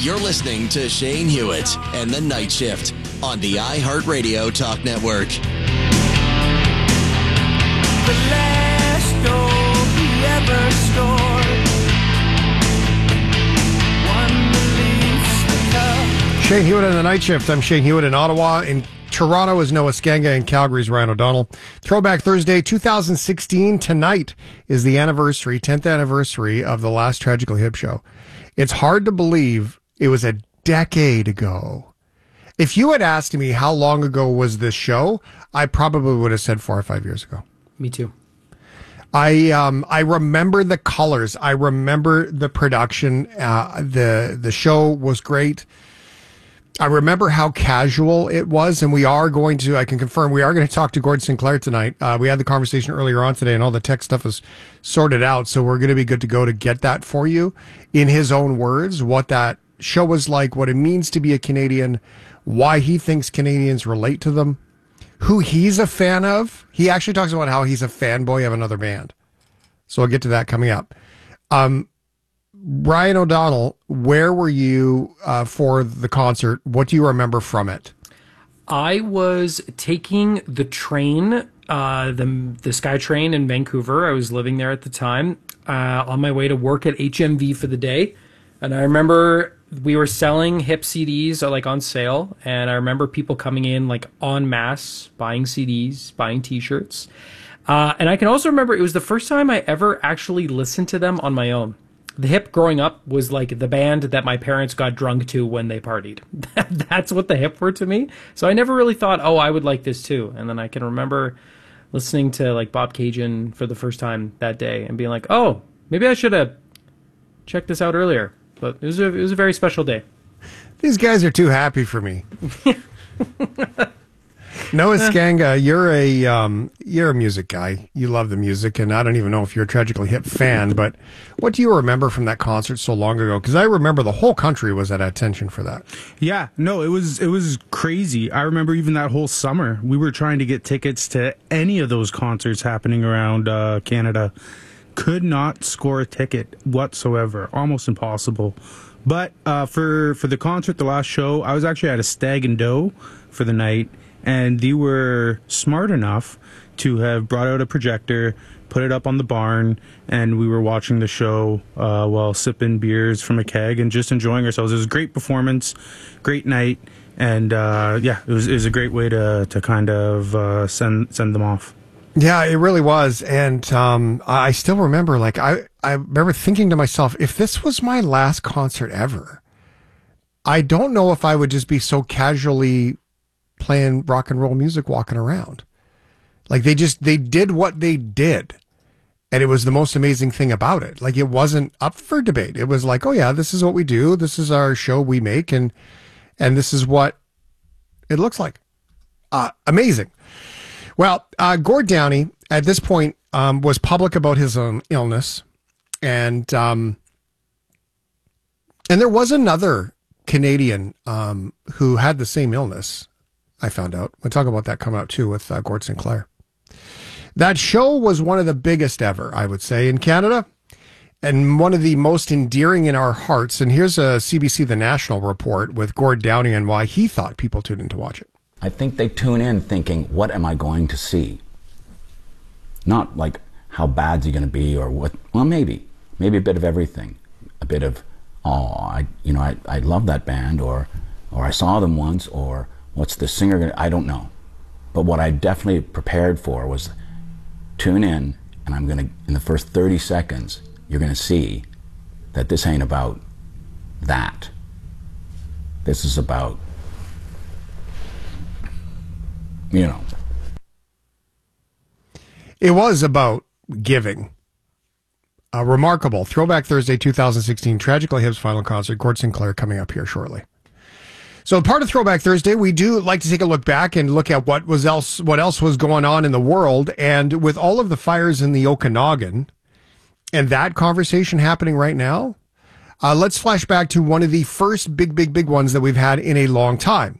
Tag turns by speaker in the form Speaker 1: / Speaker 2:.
Speaker 1: You're listening to Shane Hewitt and the Night Shift on the iHeartRadio Talk Network.
Speaker 2: The last goal he ever scored. One release the cup.
Speaker 3: Shane Hewitt and the Night Shift. I'm Shane Hewitt in Ottawa. In Toronto is Noah Skenga, and Calgary's Ryan O'Donnell. Throwback Thursday 2016. Tonight is the 10th anniversary of the last Tragically Hip show. It's hard to believe it was a decade ago. If you had asked me how long ago was this show, I probably would have said 4 or 5 years ago.
Speaker 4: Me too.
Speaker 3: I remember the colors. I remember the production. The show was great. I remember how casual it was, and I can confirm, we are going to talk to Gord Sinclair tonight. We had the conversation earlier on today, and all the tech stuff is sorted out, so we're going to be good to go to get that for you in his own words, what that show was like, what it means to be a Canadian, why he thinks Canadians relate to them, who he's a fan of. He actually talks about how he's a fanboy of another band. So I'll get to that coming up. Ryan O'Donnell, where were you for the concert? What do you remember from it?
Speaker 4: I was taking the train, the SkyTrain in Vancouver. I was living there at the time, on my way to work at HMV for the day. And I remember we were selling hip CDs like on sale. And I remember people coming in like en masse, buying CDs, buying T-shirts. And I can also remember it was the first time I ever actually listened to them on my own. The Hip growing up was like the band that my parents got drunk to when they partied. That's what the Hip were to me. So I never really thought, oh, I would like this too. And then I can remember listening to like Bob Cajun for the first time that day and being like, oh, maybe I should have checked this out earlier. But it was a very special day.
Speaker 3: These guys are too happy for me. Noah Skenga, you're a music guy. You love the music, and I don't even know if you're a Tragically Hip fan, but what do you remember from that concert so long ago? Because I remember the whole country was at attention for that.
Speaker 5: Yeah, no, it was crazy. I remember even that whole summer, we were trying to get tickets to any of those concerts happening around Canada. Could not score a ticket whatsoever. Almost impossible. But for the concert, the last show, I was actually at a Stag and Doe for the night. And they were smart enough to have brought out a projector, put it up on the barn, and we were watching the show while sipping beers from a keg and just enjoying ourselves. It was a great performance, great night, and it was a great way to kind of send them off.
Speaker 3: Yeah, it really was. And I still remember, like, I remember thinking to myself, if this was my last concert ever, I don't know if I would just be so casually playing rock and roll music walking around. Like they did what they did, and it was the most amazing thing about it. Like it wasn't up for debate. It was like, oh yeah, this is what we do, this is our show we make, and this is what it looks like. Amazing. Well, Gord Downie at this point was public about his own illness, and there was another Canadian who had the same illness. I found out. We'll talk about that coming up too with Gord Sinclair. That show was one of the biggest ever, I would say, in Canada, and one of the most endearing in our hearts. And here's a CBC The National report with Gord Downie and why he thought people tuned in to watch it.
Speaker 6: I think they tune in thinking, what am I going to see? Not like, how bad's he going to be or what? Well, maybe a bit of everything. A bit of, I love that band, or I saw them once, or what's the singer gonna, I don't know. But what I definitely prepared for was tune in, and I'm gonna, in the first 30 seconds, you're gonna see that this ain't about that. This is about,
Speaker 3: It was about giving. A remarkable Throwback Thursday 2016 Tragically Hip's final concert. Gord Sinclair coming up here shortly. So part of Throwback Thursday, we do like to take a look back and look at what else was going on in the world. And with all of the fires in the Okanagan and that conversation happening right now, let's flash back to one of the first big ones that we've had in a long time.